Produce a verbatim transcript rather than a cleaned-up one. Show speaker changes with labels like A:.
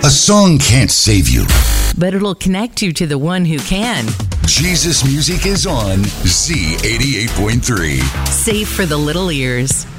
A: A song can't save you,
B: but it'll connect you to the one who can.
A: Jesus music is on Z eighty-eight point three.
B: Safe for the little ears.